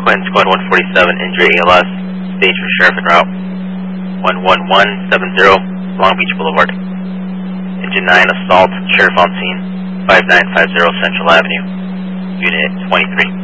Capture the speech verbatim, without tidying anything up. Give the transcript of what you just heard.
Clinton Squad one forty-seven, injury A L S, stage for sheriff en route. one one one seven zero, Long Beach Boulevard. Engine nine, assault, sheriff on scene, five nine five zero Central Avenue, unit twenty-three.